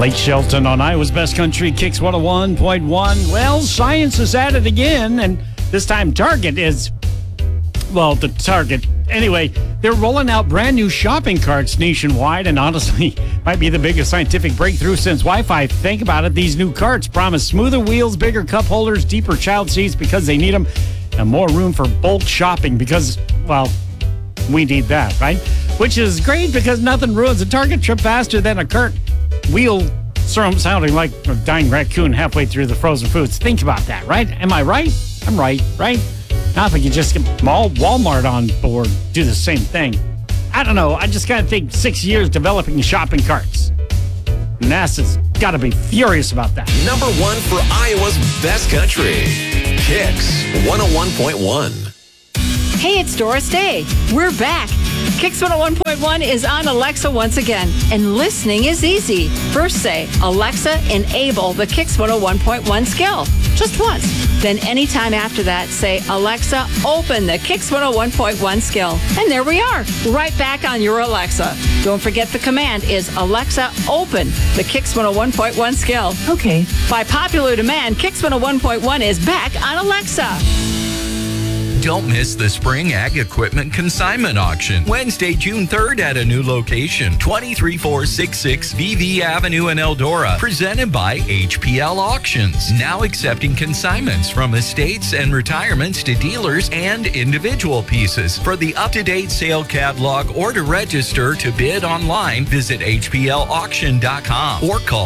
Lake Shelton on Iowa's Best Country, Kicks 101.1. Well, science is at it again, and this time Target is, well, the Target. Anyway, they're rolling out brand new shopping carts nationwide, and honestly, might be the biggest scientific breakthrough since Wi-Fi. Think about it. These new carts promise smoother wheels, bigger cup holders, deeper child seats because they need them, and more room for bulk shopping because, well, we need that, right? Which is great because nothing ruins a Target trip faster than a cart wheel sounding like a dying raccoon halfway through the frozen foods. Think about that, right? Am I right? I'm right? Now if I could just get Walmart on board, do the same thing. I don't know. I just got to think 6 years developing shopping carts. NASA's got to be furious about that. Number one for Iowa's Best Country, Kicks 101.1. Hey, it's Doris Day. We're back. Kicks 101.1 is on Alexa once again, and listening is easy. First say, Alexa, enable the Kicks 101.1 skill. Just once. Then anytime after that, say, Alexa, open the Kicks 101.1 skill. And there we are, right back on your Alexa. Don't forget the command is Alexa, open the Kicks 101.1 skill. Okay. By popular demand, Kicks 101.1 is back on Alexa. Don't miss the Spring Ag Equipment Consignment Auction, Wednesday, June 3rd at a new location, 23466 VV Avenue in Eldora, presented by HPL Auctions. Now accepting consignments from estates and retirements to dealers and individual pieces. For the up-to-date sale catalog or to register to bid online, visit hplauction.com or call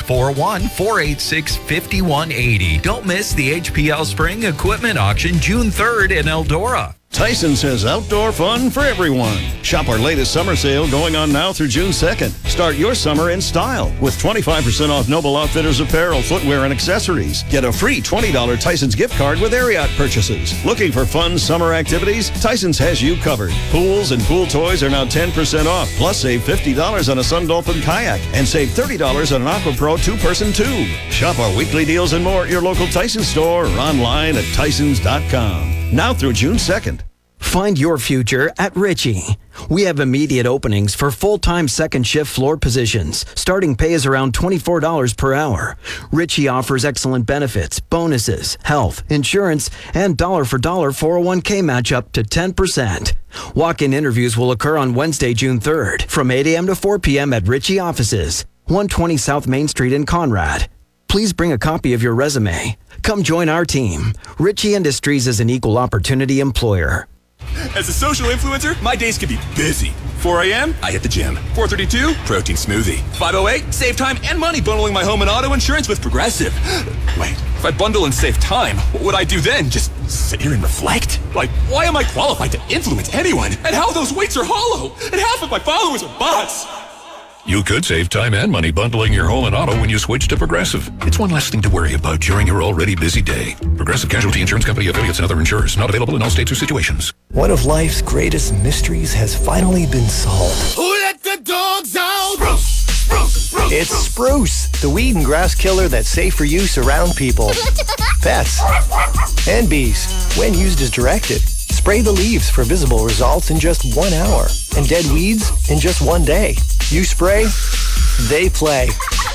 641-486-5180. Don't miss the HPL Spring Equipment Auction, June 3rd in Eldora. Tyson's has outdoor fun for everyone. Shop our latest summer sale going on now through June 2nd. Start your summer in style with 25% off Noble Outfitters apparel, footwear, and accessories. Get a free $20 Tyson's gift card with Ariat purchases. Looking for fun summer activities? Tyson's has you covered. Pools and pool toys are now 10% off. Plus, save $50 on a Sun Dolphin kayak and save $30 on an Aqua Pro two-person tube. Shop our weekly deals and more at your local Tyson's store or online at tysons.com. Now through June 2nd. Find your future at Ritchie. We have immediate openings for full-time second shift floor positions. Starting pay is around $24 per hour. Ritchie offers excellent benefits, bonuses, health, insurance, and dollar-for-dollar 401k match up to 10%. Walk-in interviews will occur on Wednesday, June 3rd from 8 a.m. to 4 p.m. at Ritchie offices, 120 South Main Street in Conrad. Please bring a copy of your resume. Come join our team. Ritchie Industries is an equal opportunity employer. As a social influencer, my days can be busy. 4 a.m., I hit the gym. 4:32, protein smoothie. 5:08, save time and money bundling my home and auto insurance with Progressive. Wait, if I bundle and save time, what would I do then? Just sit here and reflect? Like, why am I qualified to influence anyone? And how those weights are hollow? And half of my followers are bots. You could save time and money bundling your home and auto when you switch to Progressive. It's one less thing to worry about during your already busy day. Progressive Casualty Insurance Company, affiliates, and other insurers. Not available in all states or situations. One of life's greatest mysteries has finally been solved. Who let the dogs out? It's Spruce, the weed and grass killer that's safe for use around people, pets, and bees. When used as directed, spray the leaves for visible results in just 1 hour and dead weeds in just 1 day. You spray, they play.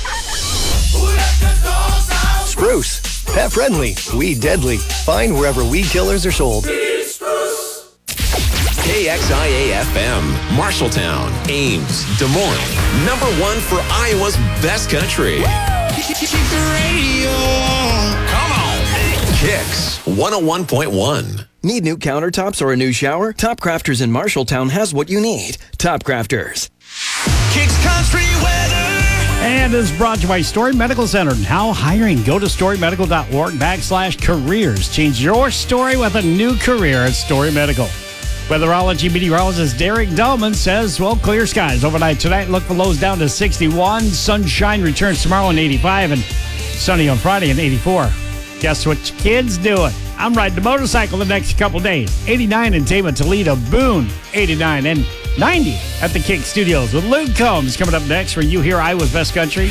Spruce, pet friendly, weed deadly. Find wherever weed killers are sold. KXIA-FM, Marshalltown, Ames, Des Moines. Number one for Iowa's Best Country. Come on. Kicks 101.1. Need new countertops or a new shower? Top Crafters in Marshalltown has what you need. Top Crafters. Kicks Country weather. And is brought to you by Story Medical Center. Now hiring. Go to storymedical.org/careers. Change your story with a new career at Story Medical. Weatherology meteorologist Derek Dahlman says, well, clear skies overnight tonight. Look for lows down to 61. Sunshine returns tomorrow in 85 and sunny on Friday in 84. Guess what your kid's doing? I'm riding a motorcycle the next couple days. 89 in Tama, Toledo, Boone, 89 and 90 at the Kick Studios with Luke Combs coming up next where you hear Iowa's Best Country.